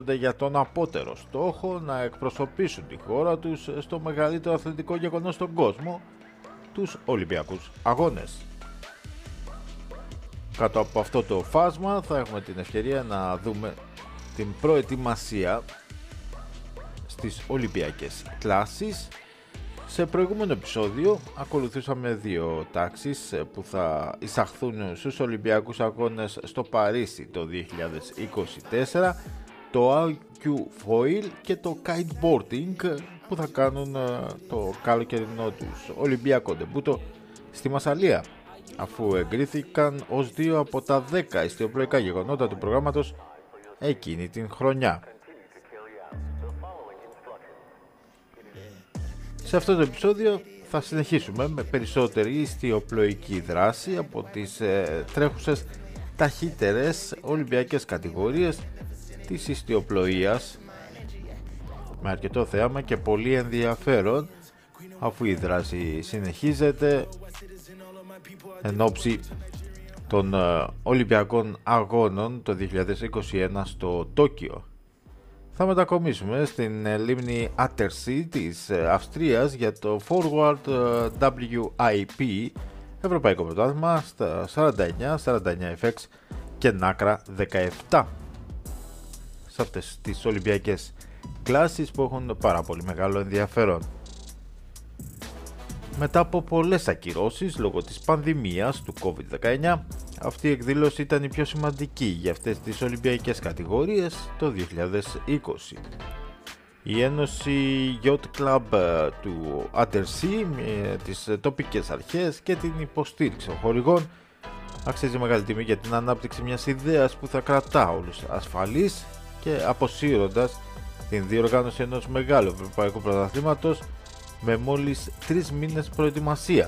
για τον απότερο στόχο να εκπροσωπήσουν τη χώρα τους στο μεγαλύτερο αθλητικό γεγονός στον κόσμο, τους Ολυμπιακούς Αγώνες. Κάτω από αυτό το φάσμα θα έχουμε την ευκαιρία να δούμε την προετοιμασία στις Ολυμπιακές κλάσεις. Σε προηγούμενο επεισόδιο ακολουθήσαμε δύο τάξεις που θα εισαχθούν στους Ολυμπιακούς Αγώνες στο Παρίσι το 2024, το IQ Foil και το Kiteboarding, που θα κάνουν το καλοκαιρινό τους Ολυμπιακό ντεμπούτο στη Μασσαλία, αφού εγκρίθηκαν ως δύο από τα 10 ιστιοπλοϊκά γεγονότα του προγράμματος εκείνη την χρονιά. Σε αυτό το επεισόδιο θα συνεχίσουμε με περισσότερη ιστιοπλοϊκή δράση από τις τρέχουσες ταχύτερες Ολυμπιακές κατηγορίες της ιστιοπλοείας, με αρκετό θέαμα και πολύ ενδιαφέρον, αφού η δράση συνεχίζεται εν ώψη των Ολυμπιακών Αγώνων το 2021 στο Τόκιο. Θα μετακομίσουμε στην λίμνη Attersee της Αυστρίας για το Forward WIP Ευρωπαϊκό Πρωτάθλημα στα 49 FX και Νάκρα 17. Σε αυτές τις Ολυμπιακές κλάσεις που έχουν πάρα πολύ μεγάλο ενδιαφέρον. Μετά από πολλές ακυρώσεις λόγω της πανδημίας του COVID-19, αυτή η εκδήλωση ήταν η πιο σημαντική για αυτές τις Ολυμπιακές κατηγορίες το 2020. Η Ένωση Yacht Club του Attersee, με τις τοπικές αρχές και την υποστήριξη των χορηγών, αξίζει μεγάλη τιμή για την ανάπτυξη μιας ιδέας που θα κρατά όλους ασφαλείς και αποσύροντας την διοργάνωση ενός μεγάλου ευρωπαϊκού πρωταθλήματος με μόλις 3 μήνες προετοιμασία.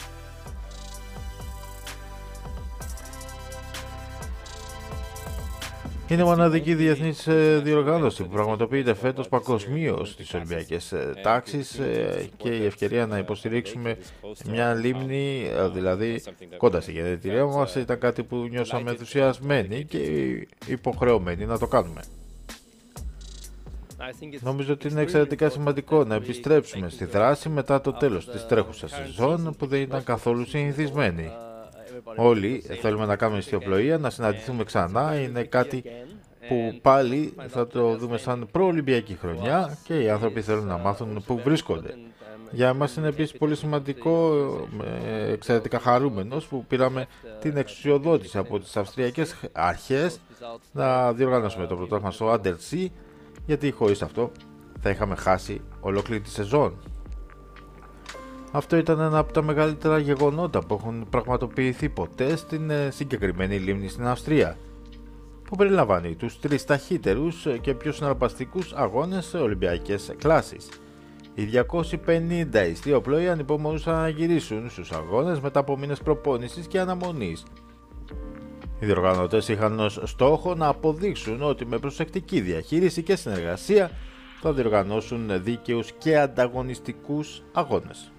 Είναι μοναδική διεθνής διοργάνωση που πραγματοποιείται φέτος παγκοσμίως στις Ολυμπιακές τάξεις και η ευκαιρία να υποστηρίξουμε μια λίμνη, δηλαδή κοντά στη γενετηρία μας, ήταν κάτι που νιώσαμε ενθουσιασμένοι και υποχρεωμένοι να το κάνουμε. Νομίζω ότι είναι εξαιρετικά σημαντικό να επιστρέψουμε στη δράση μετά το τέλος της τρέχουσας σεζόν που δεν ήταν καθόλου συνηθισμένη. Όλοι θέλουμε να κάνουμε ιστιοπλοεία, να συναντηθούμε ξανά, είναι κάτι που πάλι θα το δούμε σαν προολυμπιακή χρονιά και οι άνθρωποι θέλουν να μάθουν πού βρίσκονται. Για εμάς είναι επίσης πολύ σημαντικό, εξαιρετικά χαρούμενος, που πήραμε την εξουσιοδότηση από τις Αυστριακές αρχές να διοργανώσουμε το πρωτάθλημα στο Attersee, γιατί χωρίς αυτό θα είχαμε χάσει ολόκληρη τη σεζόν. Αυτό ήταν ένα από τα μεγαλύτερα γεγονότα που έχουν πραγματοποιηθεί ποτέ στην συγκεκριμένη λίμνη στην Αυστρία, που περιλαμβάνει τους 3 ταχύτερους και πιο συναρπαστικούς αγώνες σε Ολυμπιακές κλάσεις. Οι 250 ιστιοπλοοί ανυπομονούσαν να γυρίσουν στους αγώνες μετά από μήνες προπόνησης και αναμονής. Οι διοργανωτές είχαν ως στόχο να αποδείξουν ότι με προσεκτική διαχείριση και συνεργασία θα διοργανώσουν δίκαιους και ανταγωνιστικούς αγώνες.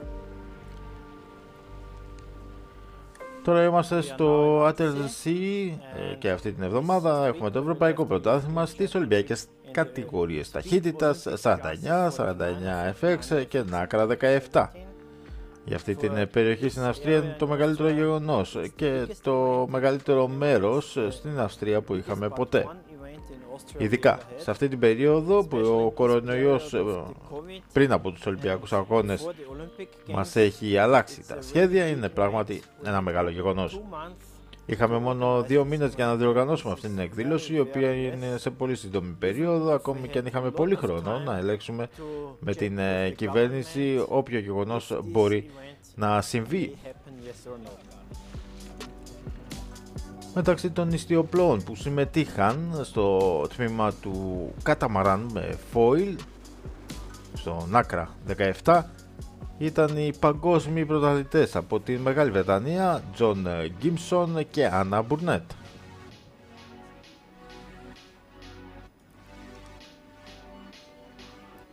Τώρα είμαστε στο Attersee και αυτή την εβδομάδα έχουμε το Ευρωπαϊκό Πρωτάθλημα στις Ολυμπιακές κατηγορίες ταχύτητας 49 FX και Νάκρα 17. Για αυτή την περιοχή στην Αυστρία είναι το μεγαλύτερο γεγονός και το μεγαλύτερο μέρος στην Αυστρία που είχαμε ποτέ. Ειδικά σε αυτή την περίοδο που ο κορονοϊός πριν από τους Ολυμπιακούς Αγώνες μας έχει αλλάξει τα σχέδια, είναι πράγματι ένα μεγάλο γεγονός. Είχαμε μόνο 2 μήνες για να διοργανώσουμε αυτή την εκδήλωση, η οποία είναι σε πολύ σύντομη περίοδο, ακόμη και αν είχαμε πολύ χρόνο να ελέγξουμε με την κυβέρνηση όποιο γεγονός μπορεί να συμβεί. Μεταξύ των ιστιοπλώων που συμμετείχαν στο τμήμα του καταμαράν με foil στο Νάκρα 17 ήταν οι παγκόσμιοι πρωταθλητές από τη Μεγάλη Βρετανία, Τζον Γκίμψον και Άννα Μπουρνέτ.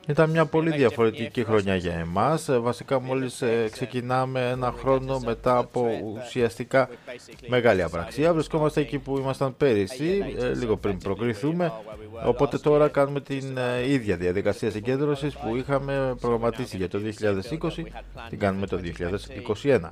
Ήταν μια πολύ διαφορετική χρονιά για εμάς. Βασικά μόλις ξεκινάμε ένα χρόνο μετά από ουσιαστικά μεγάλη απραξία. Βρισκόμαστε εκεί που ήμασταν πέρυσι, λίγο πριν προκριθούμε. Οπότε τώρα κάνουμε την ίδια διαδικασία συγκέντρωσης που είχαμε προγραμματίσει για το 2020, την κάνουμε το 2021.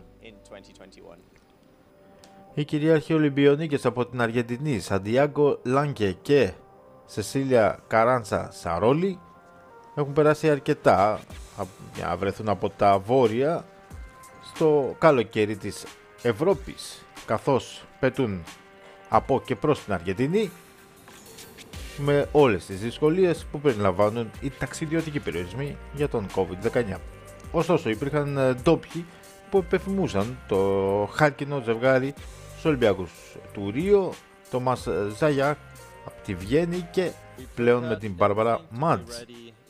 Οι κυρίαρχοι Ολυμπιονίκες από την Αργεντινή, Σαντιάγκο Λάνκε και Σεσίλια Καράντσα Σαρόλη, έχουν περάσει αρκετά για να βρεθούν από τα βόρεια στο καλοκαίρι της Ευρώπης, καθώς πετούν από και προς την Αργεντινή με όλες τις δυσκολίες που περιλαμβάνουν οι ταξιδιωτικοί περιορισμοί για τον COVID-19. Ωστόσο υπήρχαν ντόπιοι που επιθυμούσαν το χάλκινο ζευγάρι στους Ολυμπιακούς του Ρίο, το Μας Ζαγιάκ από τη Βιέννη και πλέον με την Μπάρμπαρα Μάντς.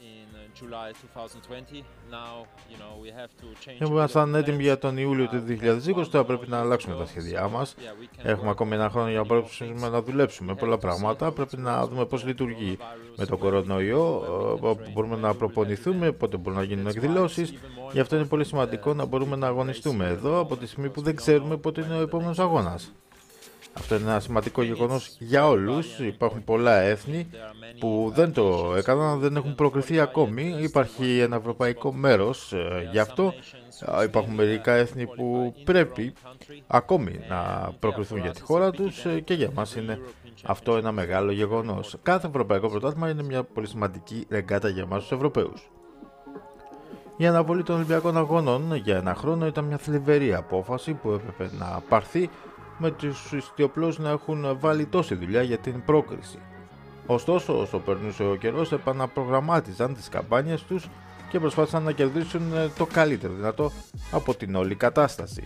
Ήμασταν έτοιμοι για τον Ιούλιο του 2020, τώρα πρέπει να αλλάξουμε τα σχέδιά μας. Έχουμε ακόμη ένα χρόνο για να δουλέψουμε πολλά πράγματα. Πρέπει να δούμε πώς λειτουργεί με τον κορονοϊό, μπορούμε να προπονηθούμε, πότε μπορούν να γίνουν εκδηλώσεις. Γι' αυτό είναι πολύ σημαντικό να μπορούμε να αγωνιστούμε εδώ από τη στιγμή που δεν ξέρουμε πότε είναι ο επόμενος αγώνας. Αυτό είναι ένα σημαντικό γεγονός για όλους. Υπάρχουν πολλά έθνη που δεν το έκαναν, δεν έχουν προκριθεί ακόμη. Υπάρχει ένα ευρωπαϊκό μέρος γι' αυτό. Υπάρχουν μερικά έθνη που πρέπει ακόμη να προκριθούν για τη χώρα τους και για μας είναι αυτό ένα μεγάλο γεγονός. Κάθε ευρωπαϊκό πρωτάθλημα είναι μια πολύ σημαντική ρεγκάτα για εμάς τους Ευρωπαίους. Η αναβολή των Ολυμπιακών Αγώνων για ένα χρόνο ήταν μια θλιβερή απόφαση που έπρεπε να πάρθει, με τους ιστιοπλούς να έχουν βάλει τόση δουλειά για την πρόκριση. Ωστόσο, όσο περνούσε ο καιρός, επαναπρογραμμάτιζαν τις καμπάνιες τους και προσπάθησαν να κερδίσουν το καλύτερο δυνατό από την όλη κατάσταση.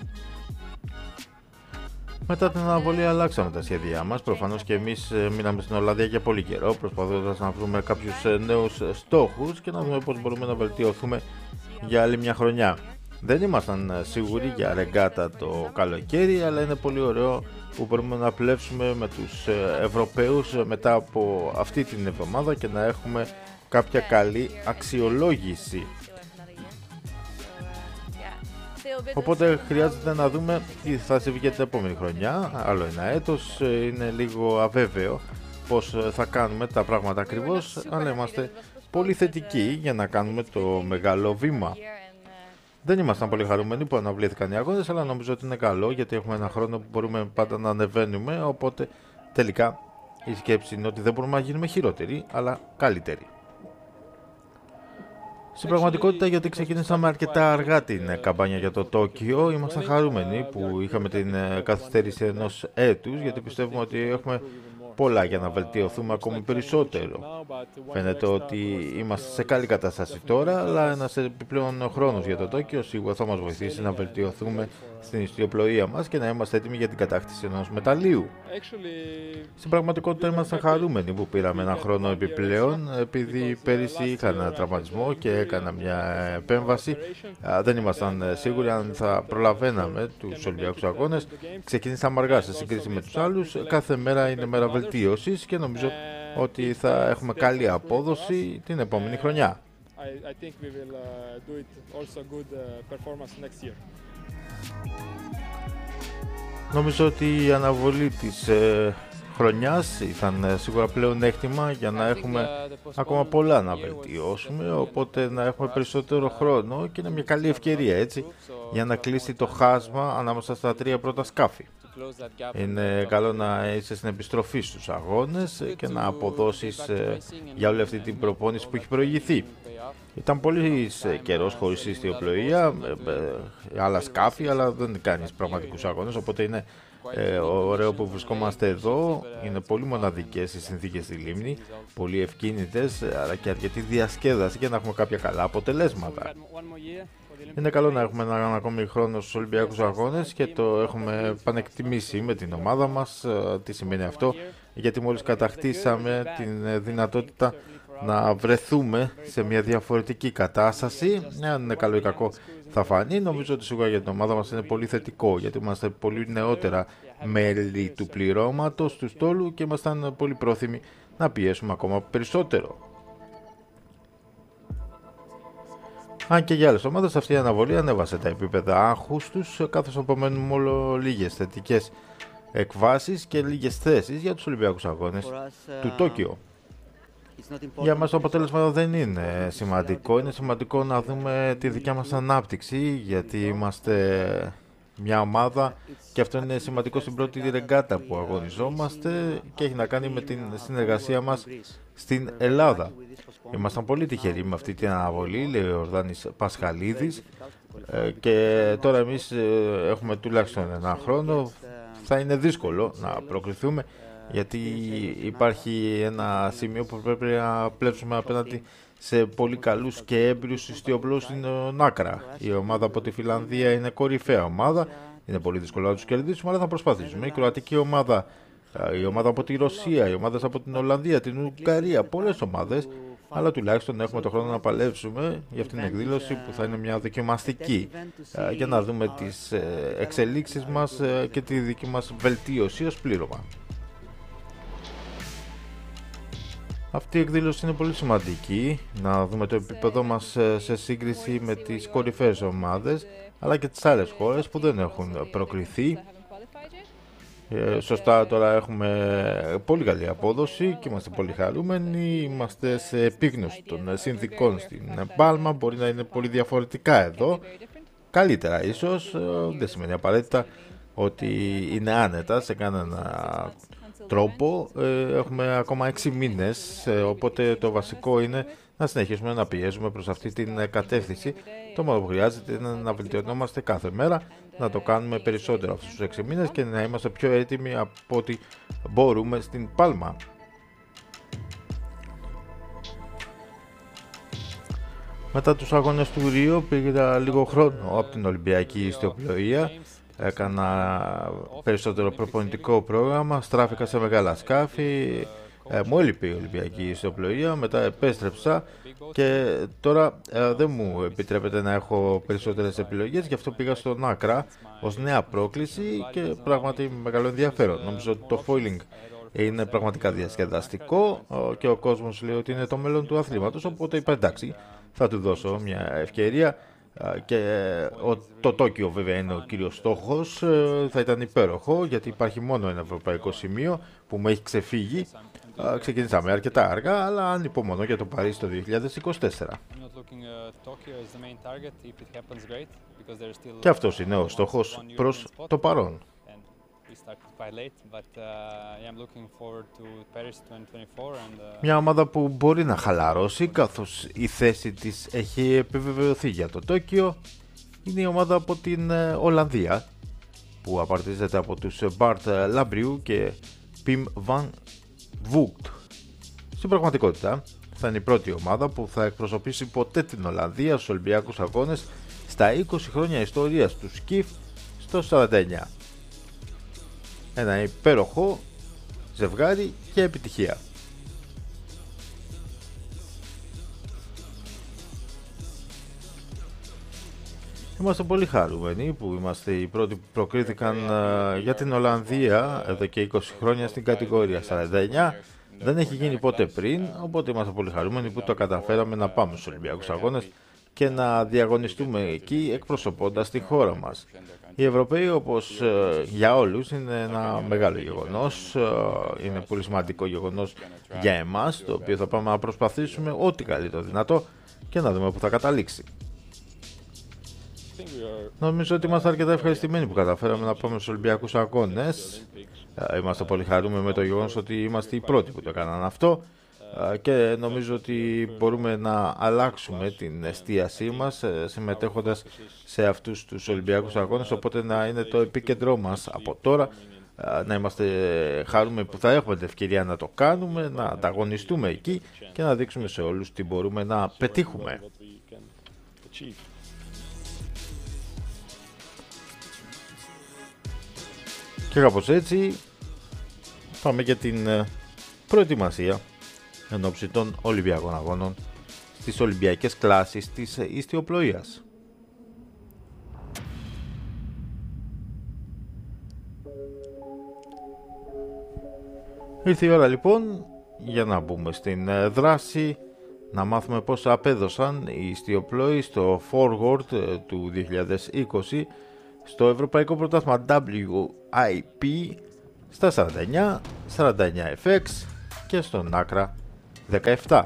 Μετά την αναβολή αλλάξαμε τα σχέδιά μας. Προφανώς και εμείς μείναμε στην Ολλανδία για πολύ καιρό, προσπαθώντας να βρούμε κάποιους νέους στόχους και να δούμε πώς μπορούμε να βελτιωθούμε για άλλη μια χρονιά. Δεν ήμασταν σίγουροι για ρεγκάτα το καλοκαίρι, αλλά είναι πολύ ωραίο που μπορούμε να πλεύσουμε με τους Ευρωπαίους μετά από αυτή την εβδομάδα και να έχουμε κάποια καλή αξιολόγηση. Οπότε χρειάζεται να δούμε τι θα συμβεί για την επόμενη χρονιά. Άλλο ένα έτος, είναι λίγο αβέβαιο πώς θα κάνουμε τα πράγματα ακριβώς, αλλά είμαστε πολύ θετικοί για να κάνουμε το μεγάλο βήμα. Δεν ήμασταν πολύ χαρούμενοι που αναβλήθηκαν οι αγώνες, αλλά νομίζω ότι είναι καλό γιατί έχουμε ένα χρόνο που μπορούμε πάντα να ανεβαίνουμε, οπότε τελικά η σκέψη είναι ότι δεν μπορούμε να γίνουμε χειρότεροι, αλλά καλύτεροι. Στην πραγματικότητα, γιατί ξεκινήσαμε αρκετά αργά την καμπάνια για το Τόκιο, ήμασταν χαρούμενοι που είχαμε την καθυστέρηση ενός έτους, γιατί πιστεύουμε ότι έχουμε πολλά για να βελτιωθούμε ακόμη περισσότερο. Φαίνεται ότι είμαστε σε καλή κατάσταση τώρα, αλλά ένας επιπλέον χρόνος για το Τόκιο σίγουρα θα μας βοηθήσει να βελτιωθούμε στην ιστιοπλοεία μας και να είμαστε έτοιμοι για την κατάκτηση ενός μεταλλείου. Στην πραγματικότητα ήμασταν χαρούμενοι που πήραμε ένα χρόνο επιπλέον, επειδή πέρυσι είχα ένα τραυματισμό και έκανα μια επέμβαση. Δεν ήμασταν σίγουροι αν θα προλαβαίναμε τους Ολυμπιακούς Αγώνες. Ξεκινήσαμε αργά σε σύγκριση με τους άλλους. Κάθε μέρα είναι μέρα βελτίωσης και νομίζω ότι θα έχουμε καλή απόδοση την επόμενη χρονιά. Νομίζω ότι η αναβολή της χρονιάς ήταν σίγουρα πλέον έκτημα για να έχουμε ακόμα πολλά να βελτιώσουμε, οπότε να έχουμε περισσότερο χρόνο και είναι μια καλή ευκαιρία έτσι για να κλείσει το χάσμα ανάμεσα στα τρία πρώτα σκάφη. Είναι καλό να είσαι στην επιστροφή στους αγώνες και να αποδώσεις για όλη αυτή την προπόνηση που έχει προηγηθεί. Ήταν πολύ καιρός χωρίς ιστιοπλοεία, άλλα σκάφη, αλλά δεν κάνεις πραγματικούς αγώνες, οπότε είναι ωραίο που βρισκόμαστε εδώ. Είναι πολύ μοναδικές οι συνθήκες στη λίμνη, πολύ ευκίνητες, αλλά και αρκετή διασκέδαση για να έχουμε κάποια καλά αποτελέσματα. Είναι καλό να έχουμε έναν ακόμη χρόνο στους Ολυμπιακούς Αγώνες και το έχουμε πανεκτιμήσει με την ομάδα μας. Τι σημαίνει αυτό? Γιατί μόλις κατακτήσαμε την δυνατότητα να βρεθούμε σε μια διαφορετική κατάσταση. Αν είναι καλό ή κακό θα φανεί. Νομίζω ότι σίγουρα για την ομάδα μας είναι πολύ θετικό, γιατί είμαστε πολύ νεότερα μέλη του πληρώματος του στόλου και ήμασταν πολύ πρόθυμοι να πιέσουμε ακόμα περισσότερο. Αν και για άλλες ομάδες αυτή η αναβολή ανέβασε τα επίπεδα άγχους τους, καθώς απομένουν όλο λίγες θετικές εκβάσεις και λίγες θέσεις για τους Ολυμπιακούς Αγώνες του Τόκιο. Για μας το αποτέλεσμα δεν είναι σημαντικό. Είναι σημαντικό να δούμε τη δικιά μας ανάπτυξη, γιατί είμαστε μια ομάδα και αυτό είναι σημαντικό στην πρώτη ρεγκάτα που αγωνιζόμαστε και έχει να κάνει με την συνεργασία μας στην Ελλάδα. Ήμασταν πολύ τυχεροί με αυτή την αναβολή, λέει ο Ορδάνης Πασχαλίδης, και τώρα εμείς έχουμε τουλάχιστον ένα χρόνο. Θα είναι δύσκολο να προκριθούμε, γιατί υπάρχει ένα σημείο που πρέπει να πλέψουμε απέναντι σε πολύ καλούς και έμπειρους ιστιοπλούς στην άκρα. Η ομάδα από τη Φιλανδία είναι κορυφαία ομάδα, είναι πολύ δύσκολο να τους κερδίσουμε, αλλά θα προσπαθήσουμε. Η κροατική ομάδα, η ομάδα από τη Ρωσία, οι ομάδες από την Ολλανδία, την Ουγγαρία, πολλές ομάδες, αλλά τουλάχιστον έχουμε το χρόνο να παλέψουμε για αυτήν την εκδήλωση που θα είναι μια δοκιμαστική, για να δούμε τις εξελίξεις μας και τη δική μας βελτίωση ως πλήρωμα. Αυτή η εκδήλωση είναι πολύ σημαντική, να δούμε το επίπεδό μας σε σύγκριση με τις κορυφαίες ομάδες, αλλά και τις άλλες χώρες που δεν έχουν προκριθεί. Σωστά, τώρα έχουμε πολύ καλή απόδοση και είμαστε πολύ χαρούμενοι. Είμαστε σε επίγνωση των συνθηκών στην Πάλμα, μπορεί να είναι πολύ διαφορετικά εδώ. Καλύτερα ίσως, δεν σημαίνει απαραίτητα ότι είναι άνετα σε κανένα τρόπο. Έχουμε ακόμα 6 μήνες, οπότε το βασικό είναι να συνεχίσουμε να πιέζουμε προς αυτή την κατεύθυνση. Το μόνο που χρειάζεται είναι να βελτιωνόμαστε κάθε μέρα, να το κάνουμε περισσότερο αυτούς τους 6 μήνες και να είμαστε πιο έτοιμοι από ό,τι μπορούμε στην Πάλμα. Μετά τους αγώνες του Ρίο πήγα λίγο χρόνο από την Ολυμπιακή ιστιοπλοεία. Έκανα περισσότερο προπονητικό πρόγραμμα, στράφηκα σε μεγάλα σκάφη, μου έλειπε η Ολυμπιακή ιστιοπλοεία, μετά επέστρεψα και τώρα δεν μου επιτρέπεται να έχω περισσότερες επιλογές, γι' αυτό πήγα στον Άκρα ως νέα πρόκληση και πράγματι με μεγάλο ενδιαφέρον. Νομίζω ότι το foiling είναι πραγματικά διασκεδαστικό και ο κόσμος λέει ότι είναι το μέλλον του αθλήματος, οπότε είπα εντάξει, θα του δώσω μια ευκαιρία. Και το Τόκιο βέβαια είναι ο κύριος στόχος. Θα ήταν υπέροχο, γιατί υπάρχει μόνο ένα ευρωπαϊκό σημείο που μου έχει ξεφύγει. Ξεκινήσαμε αρκετά αργά, αλλά ανυπομονώ για το Παρίσι το 2024. Και αυτός είναι ο στόχος προς το παρόν. Μια ομάδα που μπορεί να χαλαρώσει, καθώς η θέση της έχει επιβεβαιωθεί για το Τόκιο, είναι η ομάδα από την Ολλανδία, που απαρτίζεται από τους Bart Labriu και Pim van Voogd. Στην πραγματικότητα θα είναι η πρώτη ομάδα που θα εκπροσωπήσει ποτέ την Ολλανδία στους Ολυμπιακούς Αγώνες στα 20 χρόνια ιστορίας του σκιφ στο 49. Ένα υπέροχο ζευγάρι και επιτυχία. Είμαστε πολύ χαρούμενοι που είμαστε οι πρώτοι που προκρίθηκαν για την Ολλανδία εδώ και 20 χρόνια στην κατηγορία 49. Δεν έχει γίνει ποτέ πριν, οπότε είμαστε πολύ χαρούμενοι που το καταφέραμε να πάμε στους Ολυμπιακούς Αγώνες και να διαγωνιστούμε εκεί εκπροσωπώντας τη χώρα μας. Οι Ευρωπαίοι, όπως για όλους, είναι ένα μεγάλο γεγονός, είναι πολύ σημαντικό γεγονός για εμάς, το οποίο θα πάμε να προσπαθήσουμε ό,τι καλύτερο δυνατό και να δούμε που θα καταλήξει. Νομίζω ότι είμαστε αρκετά ευχαριστημένοι που καταφέραμε να πάμε στους Ολυμπιακούς Αγώνες. Είμαστε πολύ χαρούμενοι με το γεγονός ότι είμαστε οι πρώτοι που το έκαναν αυτό και νομίζω ότι μπορούμε να αλλάξουμε την εστίασή μας συμμετέχοντας σε αυτούς τους Ολυμπιακούς Αγώνες, οπότε να είναι το επίκεντρό μας από τώρα, να είμαστε χαρούμενοι που θα έχουμε την ευκαιρία να το κάνουμε, να ανταγωνιστούμε εκεί και να δείξουμε σε όλους τι μπορούμε να πετύχουμε. Και κάπως έτσι πάμε για την προετοιμασία εν ώψη των Ολυμπιακών Αγώνων στις Ολυμπιακές κλάσεις της ιστιοπλοείας. Ήρθε η ώρα λοιπόν για να μπούμε στην δράση να μάθουμε πώς απέδωσαν οι ιστιοπλόοι στο Forward του 2020 στο Ευρωπαϊκό Πρωτάθλημα WIP στα 49, 49FX και στον Acra 17.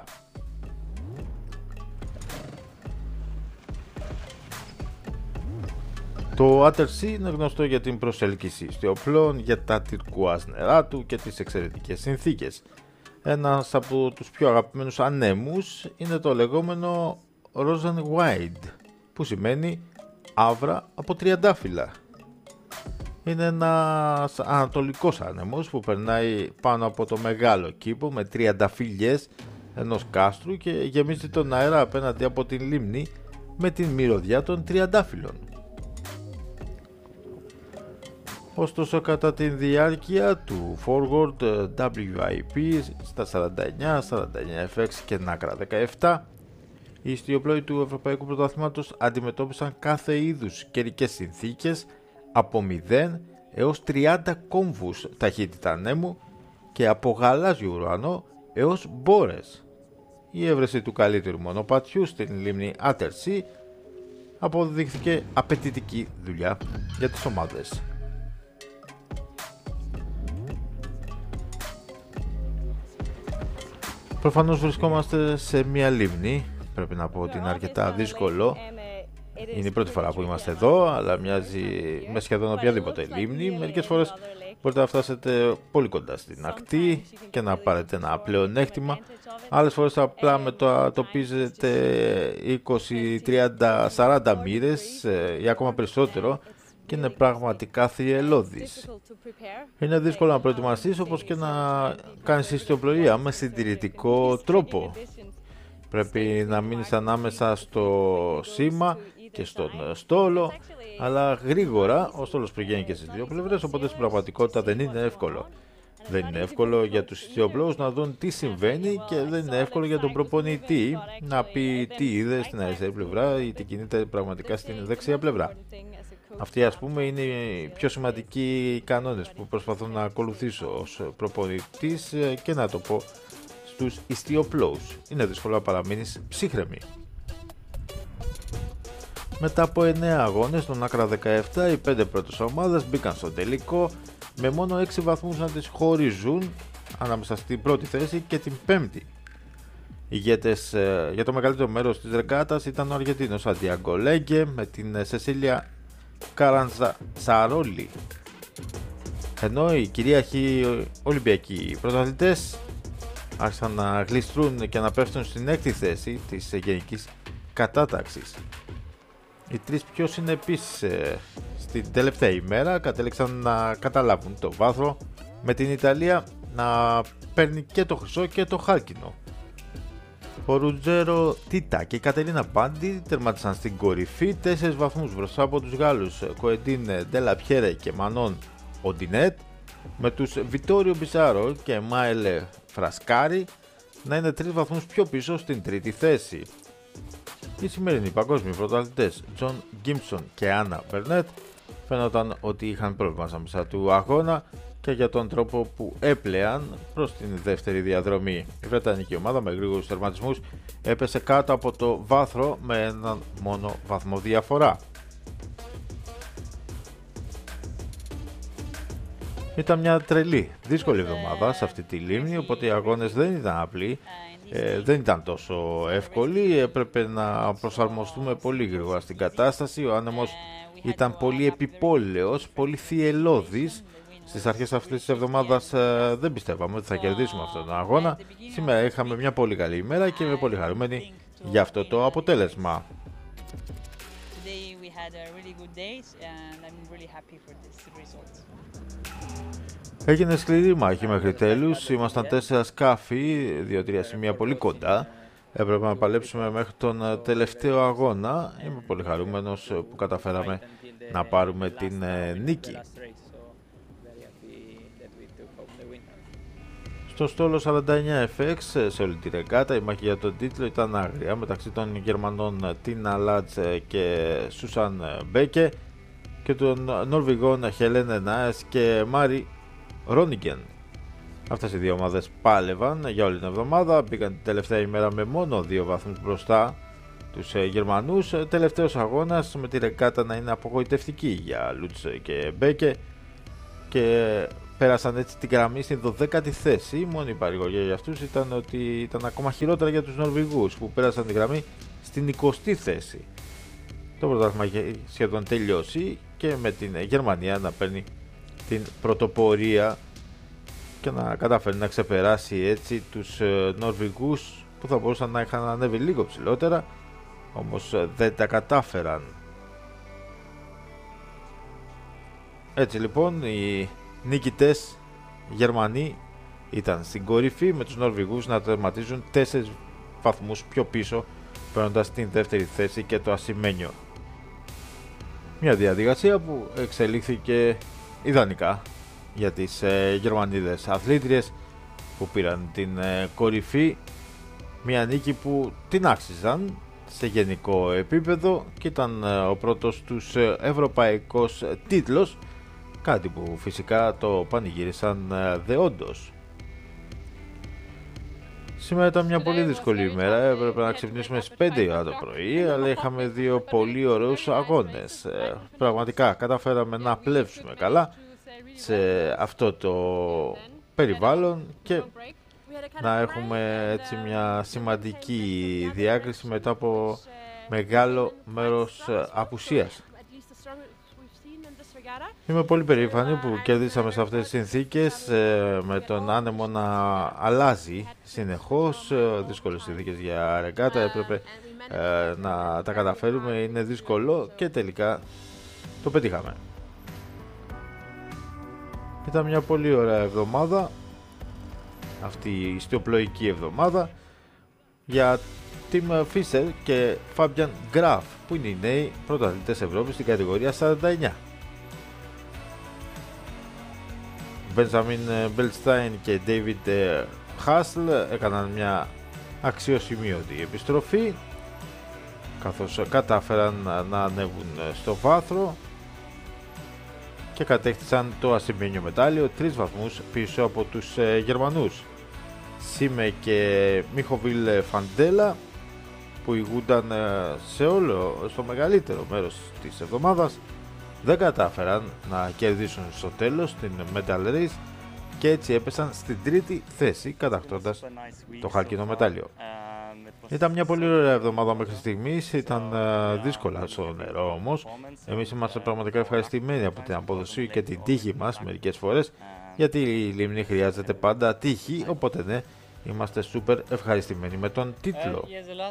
Το Ather-C είναι γνωστό για την προσέλκυση ιστιοπλών, για τα τυρκουάζ νερά του και τις εξαιρετικές συνθήκες. Ένας από τους πιο αγαπημένους ανέμους είναι το λεγόμενο Rosenweide, που σημαίνει άβρα από τριαντάφυλλα. Είναι ένας ανατολικός άνεμος που περνάει πάνω από το μεγάλο κήπο με τριανταφύλλιες ενός κάστρου και γεμίζει τον αέρα απέναντι από την λίμνη με την μυρωδιά των τριαντάφυλλων. Ωστόσο, κατά τη διάρκεια του Forward WIP στα 49, 49FX και Acra 17, οι ιστιοπλόοι του Ευρωπαϊκού Πρωταθλήματος αντιμετώπισαν κάθε είδους καιρικές συνθήκες από 0 έως 30 κόμβους ταχύτητα ανέμου και από γαλάζιο ουρανό έως μπόρες. Η έβρεση του καλύτερου μονοπατιού στην λίμνη Ather-C αποδείχθηκε απαιτητική δουλειά για τις ομάδες. Προφανώς βρισκόμαστε σε μια λίμνη, πρέπει να πω ότι είναι αρκετά δύσκολο. Είναι η πρώτη φορά που είμαστε εδώ, αλλά μοιάζει με σχεδόν οποιαδήποτε λίμνη. Μερικές φορές μπορείτε να φτάσετε πολύ κοντά στην ακτή και να πάρετε ένα πλεονέκτημα. Άλλες φορές απλά μετατοπίζετε 20, 30, 40 μοίρες ή ακόμα περισσότερο και είναι πραγματικά θριελώδης. Είναι δύσκολο να προετοιμαστείς, όπως και να κάνεις ιστιοπλοεία με συντηρητικό τρόπο. Πρέπει να μείνεις ανάμεσα στο σήμα και στον στόλο, αλλά γρήγορα ο στόλος πηγαίνει και στις δύο πλευρές, οπότε στην πραγματικότητα δεν είναι εύκολο. Δεν είναι εύκολο για τους ιστιοπλόους να δουν τι συμβαίνει και δεν είναι εύκολο για τον προπονητή να πει τι είδε στην αριστερή πλευρά ή τι κινείται πραγματικά στην δεξιά πλευρά. Αυτοί, ας πούμε, είναι οι πιο σημαντικοί κανόνες που προσπαθώ να ακολουθήσω ως προπονητής και να το πω στους ιστιοπλόους. Είναι δύσκολο να παραμείνεις ψύχρεμη. Μετά από 9 αγώνες στον Acra 17, οι 5 πρώτες ομάδες μπήκαν στο τελικό με μόνο 6 βαθμούς να τις χωρίζουν ανάμεσα στην πρώτη θέση και την πέμπτη. Ηγέτες για το μεγαλύτερο μέρος της ρεγκάτας ήταν ο Αργεντίνος Σαντιάγκο Λέγκε με την Σεσίλια Καραντζαρόλη, ενώ οι κυρίαρχοι Ολυμπιακοί πρωταθλητές άρχισαν να γλιστρούν και να πέφτουν στην έκτη θέση της γενικής κατάταξης. Οι τρεις πιο συνεπείς στην τελευταία ημέρα κατέληξαν να καταλάβουν το βάθρο, με την Ιταλία να παίρνει και το χρυσό και το χάλκινο. Ο Ρουτζέρο Τίτα και η Κατερίνα Πάντι τερμάτισαν στην κορυφή 4 βαθμούς μπροστά από τους Γάλλους Κοεντίν Ντελαπιέρε και Μανών Οντινέτ, με τους Βιτόριο Μπισάρο και Μάελε Φρασκάρι να είναι 3 βαθμούς πιο πίσω στην τρίτη θέση. Οι σημερινοί παγκόσμιοι πρωταθλητές Τζον Γκίμψον και Άννα Μπερνέτ φαίνονταν ότι είχαν πρόβλημα μέσα του αγώνα και για τον τρόπο που έπλεαν προς την δεύτερη διαδρομή. Η Βρετανική ομάδα με γρήγορους τερματισμούς έπεσε κάτω από το βάθρο με έναν μόνο βαθμό διαφορά. Ήταν μια τρελή, δύσκολη εβδομάδα σε αυτή τη λίμνη, οπότε οι αγώνες δεν ήταν απλοί, δεν ήταν τόσο εύκολοι, έπρεπε να προσαρμοστούμε πολύ γρήγορα στην κατάσταση. Ο άνεμος ήταν πολύ επιπόλαιος, πολύ θυελλώδης. Στις αρχές αυτής της εβδομάδας δεν πιστεύαμε ότι θα κερδίσουμε αυτόν τον αγώνα. Σήμερα είχαμε μια πολύ καλή ημέρα και είμαι πολύ χαρούμενη για αυτό το αποτέλεσμα. Έγινε σκληρή μάχη μέχρι τέλους. Ήμασταν 4 σκάφη, 2-3 σημεία πολύ κοντά. Έπρεπε να παλέψουμε μέχρι τον τελευταίο αγώνα. Είμαι πολύ χαρούμενος που καταφέραμε να πάρουμε την νίκη. Στο στόλο 49FX σε όλη τη ρεγκάτα η μάχη για τον τίτλο ήταν άγρια μεταξύ των Γερμανών Τίνα Λάτς και Σούσαν Μπέκε και των Νορβηγών Χελένε Νάες και Μάρι Ρόνιγκεν. Αυτές οι δύο ομάδες πάλευαν για όλη την εβδομάδα, μπήκαν την τελευταία ημέρα με μόνο 2 βαθμούς μπροστά τους Γερμανούς. Τελευταίος αγώνας με τη ρεκάτα να είναι απογοητευτική για Λούτς και Μπέκε και πέρασαν έτσι την γραμμή στην 12η θέση. Η μόνη παρηγοριά για αυτούς ήταν ότι ήταν ακόμα χειρότερα για τους Νορβηγούς που πέρασαν τη γραμμή στην 20η θέση. Το πρωτάθλημα είχε σχεδόν τελειώσει και με την Γερμανία να παίρνει την πρωτοπορία και να καταφέρει να ξεπεράσει έτσι τους Νορβηγούς που θα μπορούσαν να είχαν ανέβει λίγο ψηλότερα, όμως δεν τα κατάφεραν. Έτσι λοιπόν οι νικητές Γερμανοί ήταν στην κορυφή, με τους Νορβηγούς να τερματίζουν 4 βαθμούς πιο πίσω, παίρνοντας την δεύτερη θέση και το ασημένιο. Μια διαδικασία που εξελίχθηκε ιδανικά για τις Γερμανίδες αθλήτριες που πήραν την κορυφή. Μια νίκη που την άξιζαν σε γενικό επίπεδο και ήταν ο πρώτος τους ευρωπαϊκός τίτλος, κάτι που φυσικά το πανηγύρισαν δεόντως. Σήμερα ήταν μια πολύ δύσκολη ημέρα, έπρεπε να ξυπνήσουμε στις 5 η ώρα το πρωί, αλλά είχαμε 2 πολύ ωραίους αγώνες. Πραγματικά καταφέραμε να πλεύσουμε καλά σε αυτό το περιβάλλον και να έχουμε έτσι μια σημαντική διάκριση μετά από μεγάλο μέρος απουσίας. Είμαι πολύ περήφανη που κερδίσαμε σε αυτές τις συνθήκες, με τον άνεμο να αλλάζει συνεχώς, δύσκολες συνθήκες για ρεγκάτα, έπρεπε να τα καταφέρουμε, είναι δύσκολο και τελικά το πετύχαμε. Ήταν μια πολύ ωραία εβδομάδα, αυτή η ιστιοπλοϊκή εβδομάδα για Tim Fischer και Fabian Graf, που είναι οι νέοι πρωταθλητές Ευρώπης στην κατηγορία 49. Benjamin Belstein και David Hasl έκαναν μια αξιοσημείωτη επιστροφή, καθώς κατάφεραν να ανέβουν στο βάθρο και κατέκτησαν το ασημένιο μετάλλιο 3 βαθμούς πίσω από τους Γερμανούς. Σίμε και Μιχοβίλ Φαντέλα, που ηγούνταν στο μεγαλύτερο μέρος της εβδομάδας, δεν κατάφεραν να κερδίσουν στο τέλος την Medal Race και έτσι έπεσαν στην 3η θέση, κατακτώντας το χάλκινο μετάλλιο. Ήταν μια πολύ ωραία εβδομάδα μέχρι στιγμής, ήταν δύσκολα στο νερό όμως. Εμείς είμαστε πραγματικά ευχαριστημένοι από την απόδοση και την τύχη μας μερικές φορές, γιατί η λίμνη χρειάζεται πάντα τύχη, οπότε ναι, είμαστε σούπερ ευχαριστημένοι με τον τίτλο.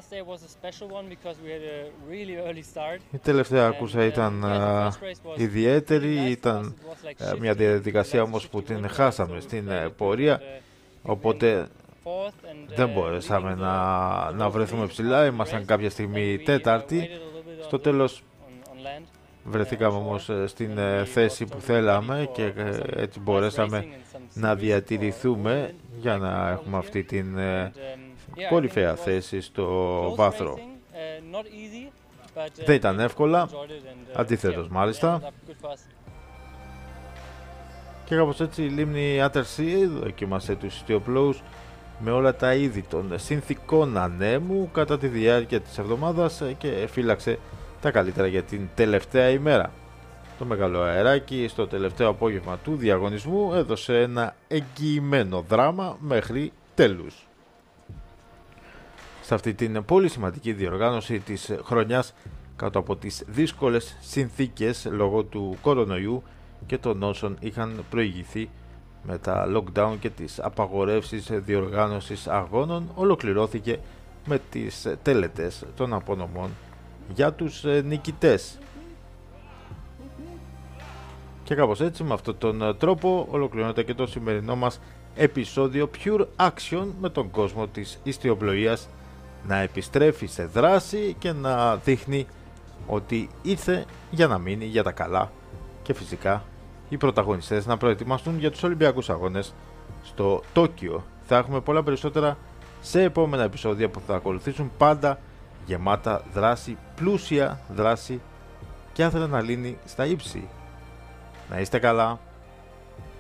Η τελευταία ακούσα ήταν ιδιαίτερη, ήταν μια διαδικασία όμως που την χάσαμε στην πορεία, οπότε δεν μπορέσαμε να βρεθούμε ψηλά, ήμασταν κάποια στιγμή τέταρτη, στο τέλος βρεθήκαμε όμως στην θέση που θέλαμε και έτσι μπορέσαμε να διατηρηθούμε για να έχουμε αυτή την κορυφαία θέση στο βάθρο. Δεν ήταν εύκολα, αντίθετος μάλιστα. Και κάπως έτσι η λίμνη Άττερσι δοκίμασε τους ιστιοπλόους με όλα τα είδη των συνθηκών ανέμου κατά τη διάρκεια της εβδομάδας και φύλαξε τα καλύτερα για την τελευταία ημέρα. Το μεγάλο αεράκι στο τελευταίο απόγευμα του διαγωνισμού έδωσε ένα εγγυημένο δράμα μέχρι τέλους. Σε αυτή την πολύ σημαντική διοργάνωση της χρονιάς, κάτω από τις δύσκολες συνθήκες λόγω του κορονοϊού και των όσων είχαν προηγηθεί με τα lockdown και τις απαγορεύσεις διοργάνωσης αγώνων, ολοκληρώθηκε με τις τελετές των απονομών για τους νικητές. Και κάπως έτσι, με αυτόν τον τρόπο, ολοκληρώνεται και το σημερινό μας επεισόδιο Pure Action, με τον κόσμο της ιστιοπλοείας να επιστρέφει σε δράση και να δείχνει ότι ήρθε για να μείνει για τα καλά, και φυσικά οι πρωταγωνιστές να προετοιμαστούν για τους Ολυμπιακούς Αγώνες στο Τόκιο. Θα έχουμε πολλά περισσότερα σε επόμενα επεισόδια που θα ακολουθήσουν, πάντα γεμάτα δράση, πλούσια δράση και αδρεναλίνη στα ύψη. Να είστε καλά.